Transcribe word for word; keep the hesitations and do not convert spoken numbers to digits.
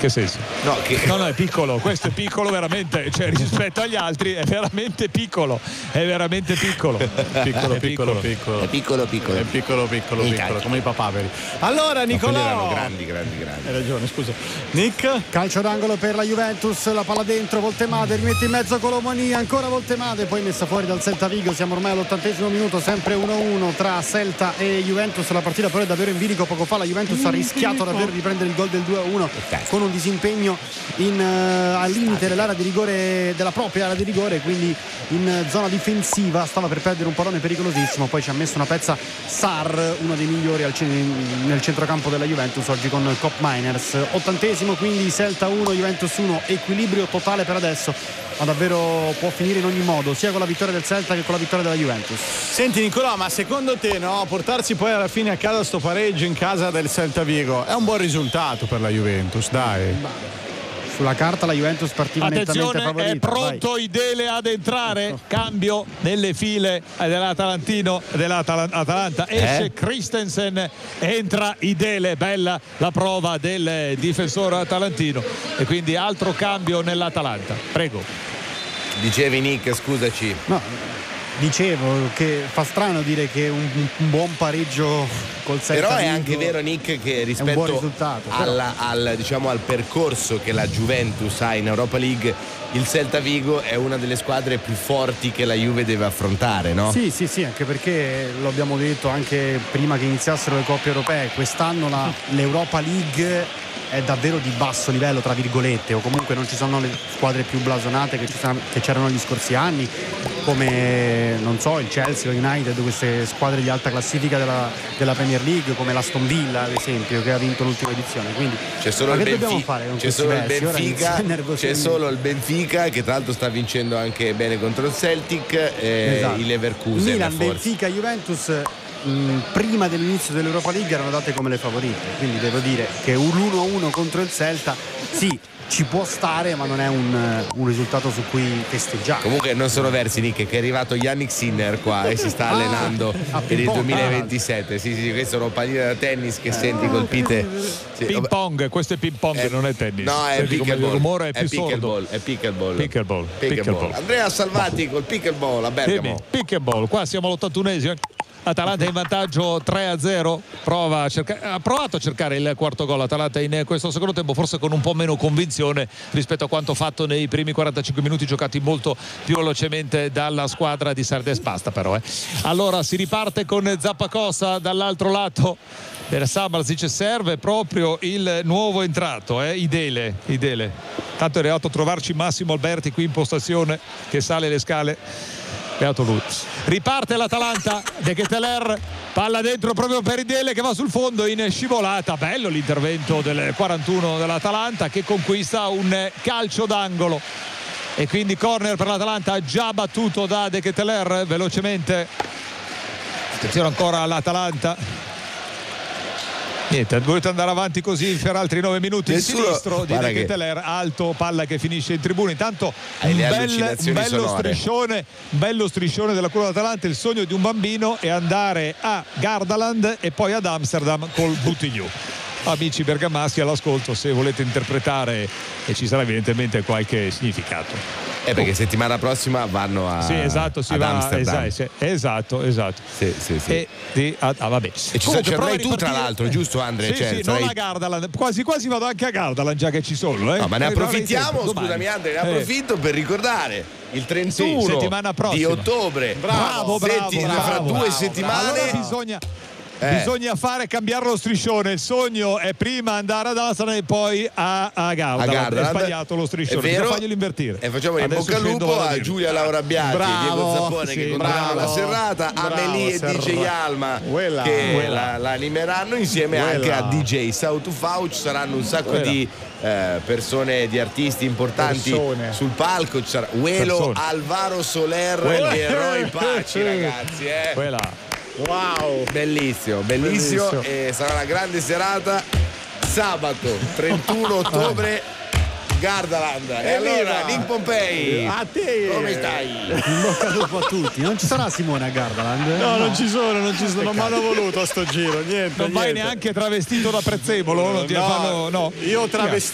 Che senso? No, che... no, no, è piccolo, questo è piccolo veramente, cioè rispetto agli altri è veramente piccolo, è veramente piccolo. Piccolo, piccolo, piccolo. È piccolo, piccolo. È piccolo, piccolo, Mi piccolo, calcio. come i papaveri. Allora, Nicolò. Erano grandi, grandi, grandi. Hai ragione, scusa. Nick. Calcio d'angolo per la Juventus, la palla dentro, Voltemade, rimette in mezzo Colomani, ancora Voltemade, poi messa fuori dal Celta Vigo. Siamo ormai all'ottantesimo minuto, sempre uno a uno tra Celta e Juventus. La partita però è davvero in bilico, poco fa la Juventus ha rischiato davvero di prendere il gol del due a uno con un disimpegno in, uh, al limite dell'area di rigore, della propria area di rigore, quindi in zona difensiva, stava per perdere un pallone pericolosissimo, poi ci ha messo una pezza Sarr, uno dei migliori al ce- nel centrocampo della Juventus oggi con Cop Miners. Ottantesimo, quindi Celta uno, Juventus uno, equilibrio totale per adesso, ma davvero può finire in ogni modo, sia con la vittoria del Celta che con la vittoria della Juventus. Senti Nicolò, ma secondo te, no, portarsi poi alla fine a casa sto pareggio in casa del Celta Vigo è un buon risultato per la Juventus, dai. Sulla carta la Juventus partiva nettamente Attenzione, favorita. è pronto Vai. Idele ad entrare, cambio nelle file dell'Atalantino, dell'Atalanta, esce Eh? Christensen, entra Idele, bella la prova del difensore atalantino e quindi altro cambio nell'Atalanta. Prego. Dicevi Nick, scusaci. No, dicevo che fa strano dire che un, un buon pareggio col Celta Però è Vigo anche vero Nick che è un buon rispetto risultato, però. alla, al, diciamo, al percorso che la Juventus ha in Europa League, il Celta Vigo è una delle squadre più forti che la Juve deve affrontare, no? Sì, sì, sì, anche perché lo abbiamo detto anche prima che iniziassero le coppe europee, quest'anno la, l'Europa League è davvero di basso livello, tra virgolette, o comunque non ci sono le squadre più blasonate che, ci sono, che c'erano negli scorsi anni, come non so il Chelsea, lo United, queste squadre di alta classifica della, della Premier League, come l'Aston Villa ad esempio, che ha vinto l'ultima edizione. Quindi C'è solo, ma il, che dobbiamo Benfica, fare con c'è, questi solo il versi? Ora Benfica inizia il nervosismo. c'è solo il Benfica che tra l'altro sta vincendo anche bene contro il Celtic, eh, Esatto. il Leverkusen Milan, forse. Benfica, Juventus mh, prima dell'inizio dell'Europa League erano date come le favorite, quindi devo dire che un uno a uno contro il Celta sì, ci può stare, ma non è un, un risultato su cui festeggiare. Comunque non sono versi Nick, che è arrivato Yannick Sinner qua e si sta Ah, allenando a per il ping-pong, duemilaventisette. Sì, sì, queste sono palline da tennis che senti colpite. Sì, Ping vabbè. pong, questo è ping pong, Eh, non è tennis. No, è Senti come pickleball. il rumore è È più sordo. pickleball, è pickleball. Pickleball, Pickleball. pickleball. Andrea Salvati col pickleball a Bergamo. Pickleball, qua siamo all'ottantunesimo. Atalanta in vantaggio tre a zero, prova a cercare, ha provato a cercare il quarto gol Atalanta in questo secondo tempo, forse con un po' meno convinzione rispetto a quanto fatto nei primi quarantacinque minuti giocati molto più velocemente dalla squadra di Sardes Pasta però. Eh. Allora si riparte con Zappacosta dall'altro lato. Per Samardžić serve proprio il nuovo entrato, eh? Idele, Idele. Tanto è arrivato a trovarci Massimo Alberti qui in postazione che sale le scale. Beato lui. Riparte l'Atalanta, De Ketelaere, palla dentro proprio per Idele che va sul fondo in scivolata. Bello l'intervento del quarantuno dell'Atalanta che conquista un calcio d'angolo e quindi corner per l'Atalanta già battuto da De Ketelaere velocemente. Attenzione ancora all'Atalanta. Niente, volete andare avanti così per altri nove minuti. Il Nessuno- sinistro di guarda De che- Ketelaere, alto, palla che finisce in tribuna. Intanto Hai un, le bel, allucinazioni un bello sonore. striscione un bello striscione della curva d'Atalanta. Il sogno di un bambino è andare a Gardaland e poi ad Amsterdam col Buttigliù. Amici bergamaschi all'ascolto, se volete interpretare, e ci sarà evidentemente qualche significato. Eh, perché settimana prossima vanno a, Sì, esatto, si ad va, Amsterdam. esatto, esatto, esatto. Sì, sì, sì. E di, ah, ah, vabbè. E ci Comunque, ci andrai prova a tu tra ripartire- l'altro, giusto Andre? Sì, Cioè, sì, sarai- non a Gardaland, quasi quasi vado anche a Gardaland già che ci sono. Eh. No, ma ne Eh, approfittiamo, domani- scusami Andre, ne Eh. approfitto per ricordare il trentuno Sì, settimana prossima. di ottobre. Bravo, bravo, Setti- bravo, fra due bravo. settimane. Allora bisogna Eh. Bisogna fare cambiare lo striscione. Il sogno è prima andare ad Amsterdam e poi a, a Gardaland. A Gardaland. È sbagliato lo striscione, È vero. bisogna farglielo invertire. E facciamo in Adesso bocca al scendo, lupo vado a dire. Giulia Laura Bianchi, Bravo, Diego Zappone sì, che condurranno bravo. la serrata, Bravo, Amelie e serra. D J Alma Quella. che Quella. la, la animeranno insieme Quella. anche a D J Sautufau. Ci saranno un sacco Quella. di eh, persone, di artisti importanti Persone. sul palco. Ci sarà Uelo, Persone. Alvaro Soler Quella. e Roy Paci, ragazzi, eh. Quella. Wow. Bellissimo, bellissimo, Bellissimo. e sarà una grande serata sabato trentuno ottobre Gardaland. E allora Nick Pompei, A te. come stai? In bocca al lupo a tutti. Non ci sarà Simone a Gardaland? No, non ci sono, non ci sono, non mi hanno voluto a sto giro, niente. Non vai niente. neanche travestito da prezzemolo, non ti No, fanno, no. Io travestito